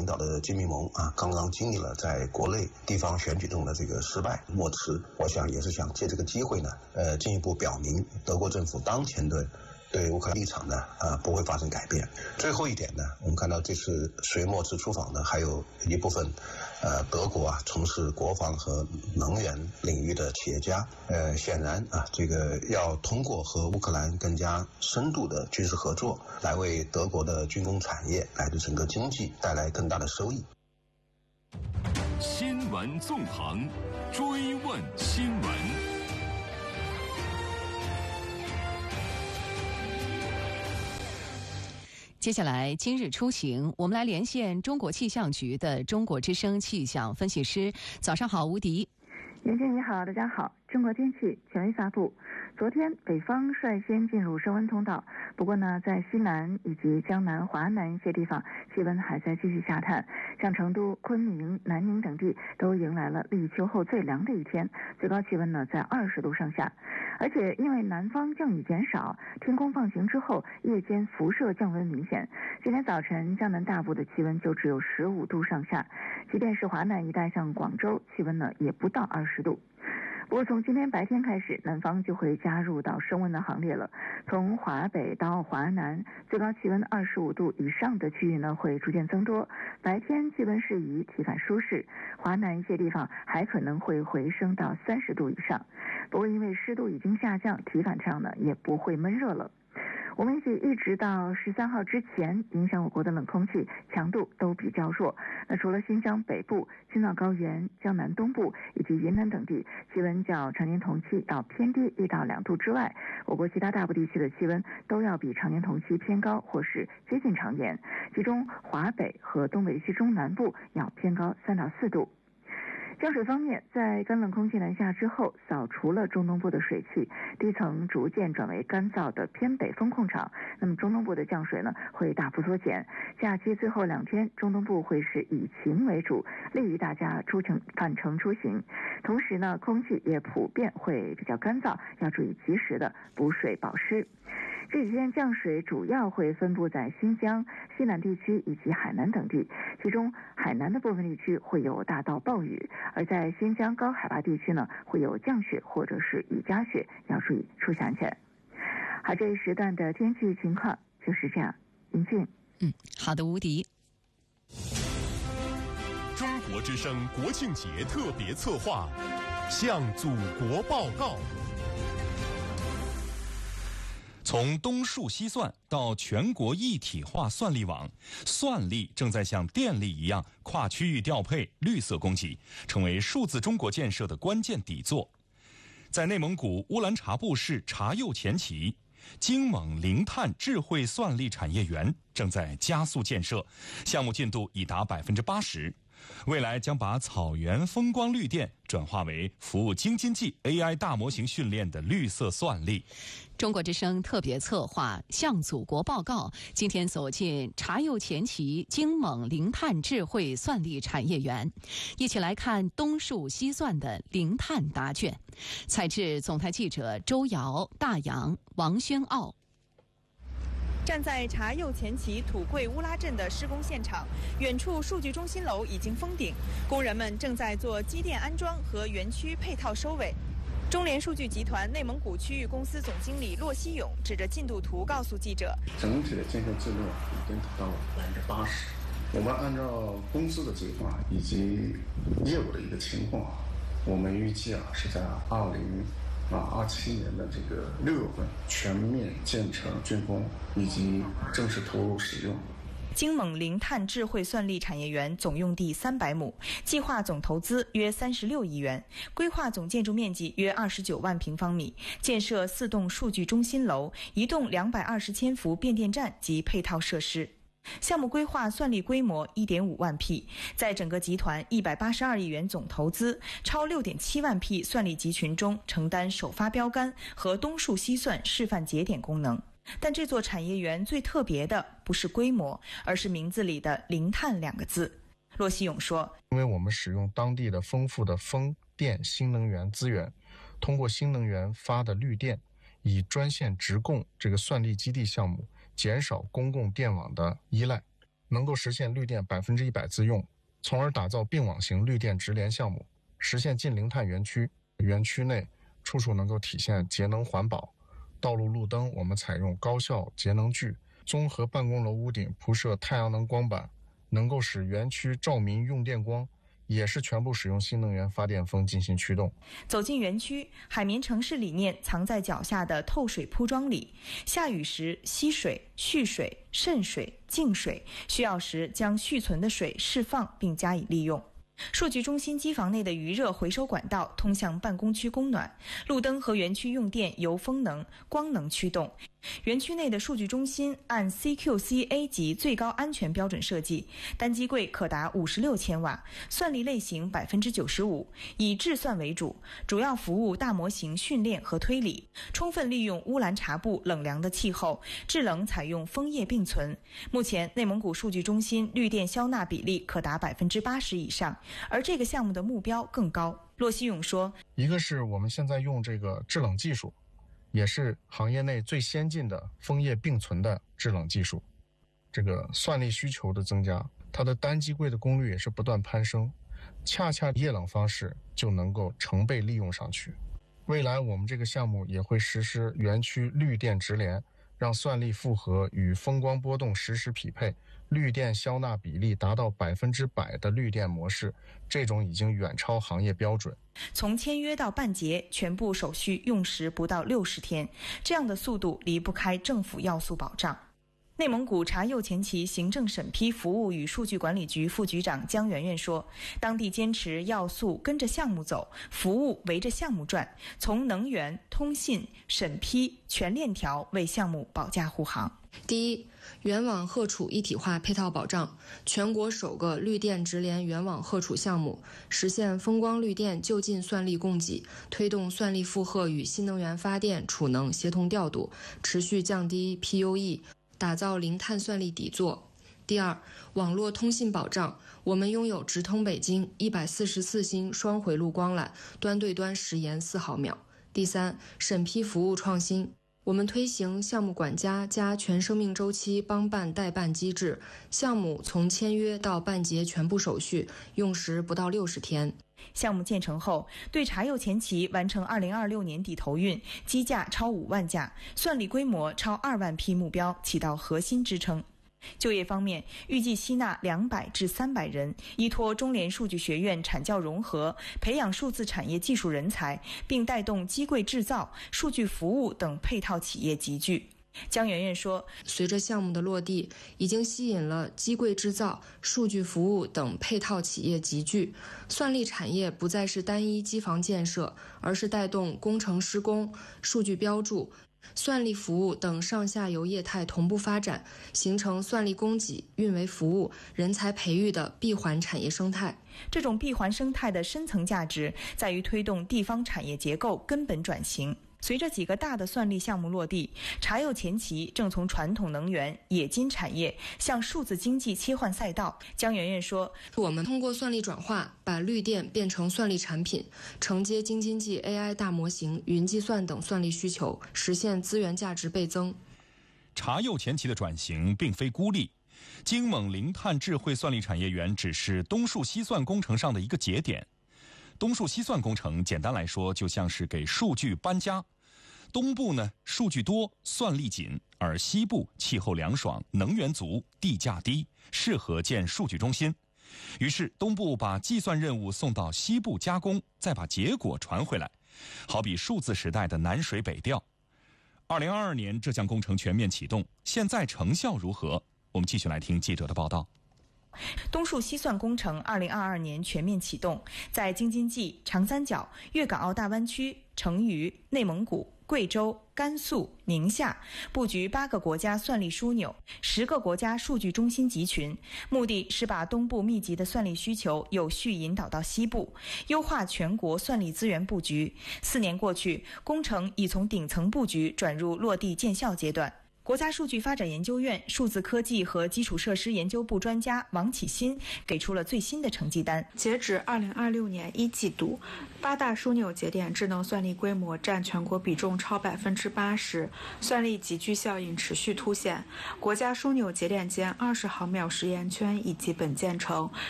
领导的金密盟刚刚经历了在国内地方选举中的这个失败莫辞，我想也是想借这个机会呢，进一步表明德国政府当前对乌克兰立场呢不会发生改变。最后一点呢，我们看到这次随莫茨出访的还有一部分德国从事国防和能源领域的企业家，显然这个要通过和乌克兰更加深度的军事合作，来为德国的军工产业乃至整个经济带来更大的收益。 新闻纵横，追问新闻。 接下来今日出行，我们来连线中国气象局的中国之声气象分析师。早上好，吴迪。 袁静你好，大家好。中国天气权威发布，昨天北方率先进入升温通道，不过呢，在西南以及江南、华南一些地方，气温还在继续下探，像成都、昆明、南宁等地都迎来了立秋后最凉的一天，最高气温呢在20度上下。而且因为南方降雨减少，天空放晴之后，夜间辐射降温明显。今天早晨江南大部的气温就只有15度上下，即便是华南一带像广州，气温呢也不到20度。不过从今天白天开始，南方就会加入到升温的行列了。从华北到华南，最高气温25度以上的区域呢会逐渐增多，白天气温适宜，体感舒适。华南一些地方还可能会回升到30度以上。不过因为湿度已经下降，体感上呢也不会闷热了。我们一直到13号之前，影响我国的冷空气强度都比较弱。那除了新疆北部、青藏高原、江南东部以及云南等地气温较常年同期要偏低1到2度之外，我国其他大部地区的气温都要比常年同期偏高或是接近常年，其中华北和东北区中南部要偏高3到4度。降水方面，在干冷空气南下之后，扫除了中东部的水汽，低层逐渐转为干燥的偏北风控场，那么中东部的降水呢会大幅缩减。假期最后2天，中东部会是以晴为主，利于大家返程出行。同时呢，空气也普遍会比较干燥，要注意及时的补水保湿。这几天降水主要会分布在新疆、西南地区以及海南等地，其中海南的部分地区会有大到暴雨，而在新疆高海拔地区呢会有降雪或者是雨夹雪，要注意出行安全。好，这一时段的天气情况就是这样。林静， 好的，吴迪。 中国之声国庆节特别策划，向祖国报告。从东数西算到全国一体化算力网，算力正在像电力一样跨区域调配绿色供给，成为数字中国建设的关键底座。在内蒙古乌兰察布市察右前旗，京蒙零碳智慧算力产业园正在加速建设，项目进度已达80%。未来将把草原风光绿电转化为服务京津冀 AI 大模型训练的绿色算力。 中国之声特别策划向祖国报告，今天走进察右前旗京蒙零碳智慧算力产业园，一起来看东数西算的零碳答卷。采制总台记者周瑶、大洋、王宣傲。 站在察右前旗土贵乌拉镇的施工现场，远处数据中心楼已经封顶，工人们正在做机电安装和园区配套收尾。中联数据集团内蒙古区域公司总经理骆希勇指着进度图告诉记者：“ 整体的建设进度已经达到了80%。我们按照公司的计划以及业务的一个情况，我们预计是在2027年的这个6月份全面建成竣工以及正式投入使用。” 京蒙零碳智慧算力产业园总用地300亩，计划总投资约36亿元，规划总建筑面积约29万平方米，建设4栋数据中心楼、1栋220千伏变电站及配套设施。项目规划算力规模 1.5 万 P， 在整个集团182亿元总投资、超 6.7 万 P 算力集群中承担首发标杆和东数西算示范节点功能。但这座产业园最特别的不是规模，而是名字里的零碳2个字。骆希勇说， 因为我们使用当地的丰富的风电新能源资源，通过新能源发的绿电，以专线直供这个算力基地项目，减少公共电网的依赖。 能够实现绿电100%自用，从而打造并网型绿电直联项目，实现近零碳园区。园区内处处能够体现节能环保，道路路灯我们采用高效节能具，综合办公楼屋顶铺设太阳能光板，能够使园区照明用电光也是全部使用新能源发电风进行驱动。 走进园区，海绵城市理念藏在脚下的透水铺装里，下雨时吸水、蓄水、渗水、净水，需要时将蓄存的水释放并加以利用。数据中心机房内的余热回收管道通向办公区供暖，路灯和园区用电由风能、光能驱动。园区内的数据中心按 CQC-A 级最高安全标准设计，单机柜可达56千瓦，算力类型95%，以智算为主，主要服务大模型训练和推理，充分利用乌兰察布冷凉的气候，制冷采用枫叶并存。目前内蒙古数据中心绿电消纳比例可达80%以上，而这个项目的目标更高。骆希勇说， 一个是我们现在用这个制冷技术，也是行业内最先进的枫叶并存的制冷技术。这个算力需求的增加，它的单机柜的功率也是不断攀升，恰恰液冷方式就能够成倍利用上去。未来我们这个项目也会实施园区绿电直联，让算力负荷与风光波动实时匹配，绿电消纳比例达到100%的绿电模式，这种已经远超行业标准。 从签约到办结，全部手续用时不到60天，这样的速度离不开政府要素保障。内蒙古察右前旗行政审批服务与数据管理局副局长姜媛媛说，当地坚持要素跟着项目走，服务围着项目转，从能源、通信、审批全链条为项目保驾护航。 第一，原网荷储一体化配套保障，全国首个绿电直联原网荷储项目，实现风光绿电就近算力供给，推动算力负荷与新能源发电储能协同调度，持续降低 PUE， 打造零碳算力底座。第二，网络通信保障，我们拥有直通北京144星双回路光缆，端对端时延4毫秒。第三，审批服务创新，我们推行项目管家加全生命周期帮办代办机制，项目从签约到办结全部手续用时不到60天。 项目建成后，对察右前旗完成2026年底投运，机架超5万架，算力规模超2万批目标起到核心支撑。就业方面，预计吸纳200至300人，依托中联数据学院产教融合，培养数字产业技术人才，并带动机柜制造、数据服务等配套企业集聚。姜媛媛说， 随着项目的落地，已经吸引了机柜制造、数据服务等配套企业集聚，算力产业不再是单一机房建设，而是带动工程施工、数据标注、算力服务等上下游业态同步发展，形成算力供给、运维服务、人才培育的闭环产业生态。 这种闭环生态的深层价值在于推动地方产业结构根本转型。随着几个大的算力项目落地，察右前旗正从传统能源、冶金产业向数字经济切换赛道。姜媛媛说， 我们通过算力转化，把绿电变成算力产品，承接京津冀 AI 大模型、云计算等算力需求，实现资源价值倍增。 察右前旗的转型并非孤立，京蒙零碳智慧算力产业园只是东数西算工程上的一个节点。东数西算工程简单来说就像是给数据搬家，东部呢数据多算力紧，而西部气候凉爽能源足地价低，适合建数据中心。于是东部把计算任务送到西部加工，再把结果传回来，好比数字时代的南水北调。2022年这项工程全面启动，现在成效如何？我们继续来听记者的报道。 东数西算工程2022年全面启动，在京津冀、长三角、粤港澳大湾区、成渝、内蒙古、贵州、甘肃、宁夏布局8个国家算力枢纽，10个国家数据中心集群，目的是把东部密集的算力需求有序引导到西部，优化全国算力资源布局。4年过去，工程已从顶层布局转入落地见效阶段。 国家数据发展研究院数字科技和基础设施研究部专家王启新给出了最新的成绩单。 截止2026年1季度，8大枢纽节点智能算力规模占全国比重超80%，算力集聚效应持续凸显。国家枢纽节点间20毫秒时延圈已基本建成，